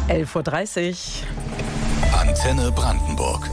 11:30 Uhr. Antenne Brandenburg.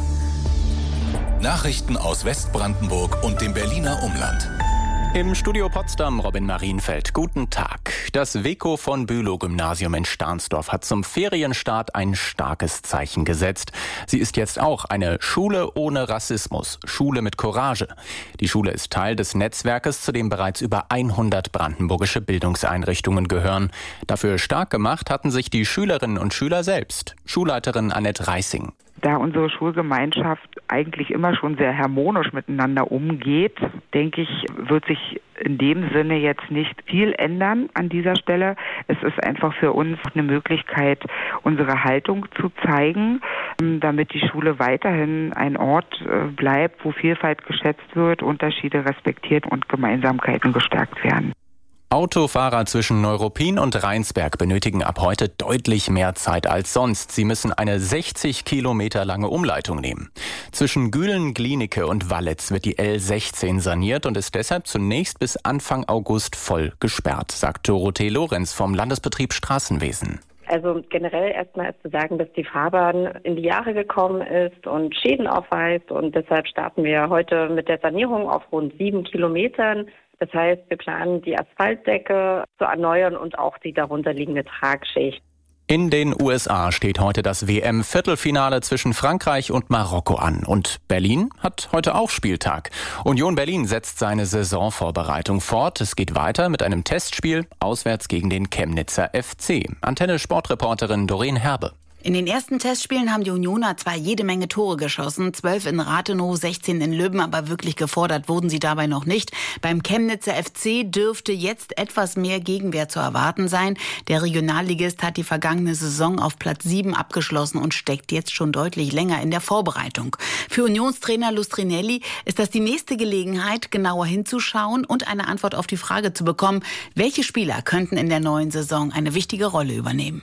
Nachrichten aus Westbrandenburg und dem Berliner Umland. Im Studio Potsdam Robin Marienfeld. Guten Tag. Das Weco von Bülow-Gymnasium in Stahnsdorf hat zum Ferienstart ein starkes Zeichen gesetzt. Sie ist jetzt auch eine Schule ohne Rassismus, Schule mit Courage. Die Schule ist Teil des Netzwerkes, zu dem bereits über 100 brandenburgische Bildungseinrichtungen gehören. Dafür stark gemacht hatten sich die Schülerinnen und Schüler selbst. Schulleiterin Annette Reissing. Da unsere Schulgemeinschaft eigentlich immer schon sehr harmonisch miteinander umgeht, denke ich, wird sich in dem Sinne jetzt nicht viel ändern an dieser Stelle. Es ist einfach für uns eine Möglichkeit, unsere Haltung zu zeigen, damit die Schule weiterhin ein Ort bleibt, wo Vielfalt geschätzt wird, Unterschiede respektiert und Gemeinsamkeiten gestärkt werden. Autofahrer zwischen Neuruppin und Rheinsberg benötigen ab heute deutlich mehr Zeit als sonst. Sie müssen eine 60 Kilometer lange Umleitung nehmen. Zwischen Gülen, Glienicke und Wallitz wird die L16 saniert und ist deshalb zunächst bis Anfang August voll gesperrt, sagt Dorothee Lorenz vom Landesbetrieb Straßenwesen. Also generell erstmal ist zu sagen, dass die Fahrbahn in die Jahre gekommen ist und Schäden aufweist, und deshalb starten wir heute mit der Sanierung auf rund 7 Kilometern. Das heißt, wir planen, die Asphaltdecke zu erneuern und auch die darunterliegende Tragschicht. In den USA steht heute das WM-Viertelfinale zwischen Frankreich und Marokko an. Und Berlin hat heute auch Spieltag. Union Berlin setzt seine Saisonvorbereitung fort. Es geht weiter mit einem Testspiel auswärts gegen den Chemnitzer FC. Antenne Sportreporterin Doreen Herbe. In den ersten Testspielen haben die Unioner zwar jede Menge Tore geschossen, 12 in Rathenow, 16 in Lübben, aber wirklich gefordert wurden sie dabei noch nicht. Beim Chemnitzer FC dürfte jetzt etwas mehr Gegenwehr zu erwarten sein. Der Regionalligist hat die vergangene Saison auf Platz 7 abgeschlossen und steckt jetzt schon deutlich länger in der Vorbereitung. Für Unionstrainer Lustrinelli ist das die nächste Gelegenheit, genauer hinzuschauen und eine Antwort auf die Frage zu bekommen, welche Spieler könnten in der neuen Saison eine wichtige Rolle übernehmen.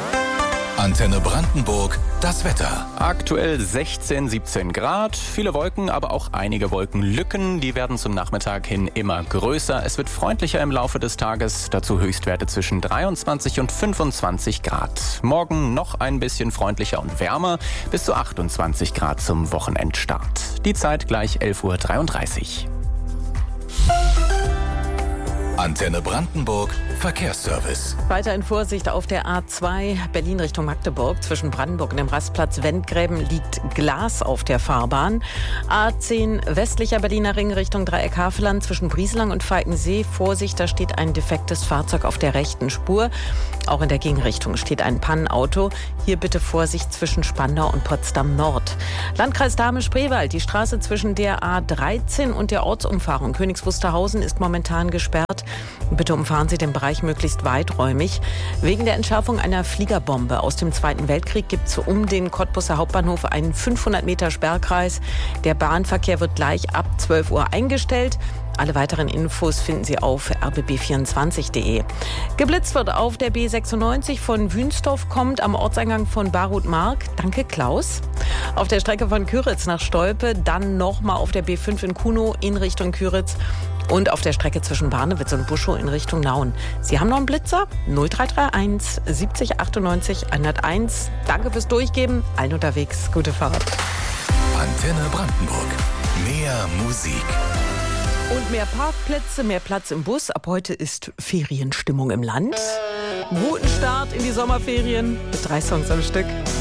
Antenne Brandenburg, das Wetter. Aktuell 16, 17 Grad, viele Wolken, aber auch einige Wolkenlücken. Die werden zum Nachmittag hin immer größer. Es wird freundlicher im Laufe des Tages, dazu Höchstwerte zwischen 23 und 25 Grad. Morgen noch ein bisschen freundlicher und wärmer, bis zu 28 Grad zum Wochenendstart. Die Zeit gleich 11:33 Uhr. Antenne Brandenburg, Verkehrsservice. Weiter in Vorsicht auf der A2 Berlin Richtung Magdeburg. Zwischen Brandenburg und dem Rastplatz Wendgräben liegt Glas auf der Fahrbahn. A10 westlicher Berliner Ring Richtung Dreieck Havelland. Zwischen Brieselang und Falkensee. Vorsicht, da steht ein defektes Fahrzeug auf der rechten Spur. Auch in der Gegenrichtung steht ein Pannenauto. Hier bitte Vorsicht zwischen Spandau und Potsdam Nord. Landkreis Dahme-Spreewald. Die Straße zwischen der A13 und der Ortsumfahrung Königs Wusterhausen ist momentan gesperrt. Bitte umfahren Sie den Bereich möglichst weiträumig. Wegen der Entschärfung einer Fliegerbombe aus dem Zweiten Weltkrieg gibt es um den Cottbuser Hauptbahnhof einen 500 Meter Sperrkreis. Der Bahnverkehr wird gleich ab 12 Uhr eingestellt. Alle weiteren Infos finden Sie auf rbb24.de. Geblitzt wird auf der B96 von Wünstorf, kommt am Ortseingang von Barut-Mark. Danke, Klaus. Auf der Strecke von Kyritz nach Stolpe, dann nochmal auf der B5 in Kunow in Richtung Kyritz. Und auf der Strecke zwischen Barnewitz und Buschow in Richtung Nauen. Sie haben noch einen Blitzer? 0331 70 98 101. Danke fürs Durchgeben. Allen unterwegs. Gute Fahrt. Antenne Brandenburg. Mehr Musik. Und mehr Parkplätze, mehr Platz im Bus. Ab heute ist Ferienstimmung im Land. Guten Start in die Sommerferien mit 3 Songs am Stück.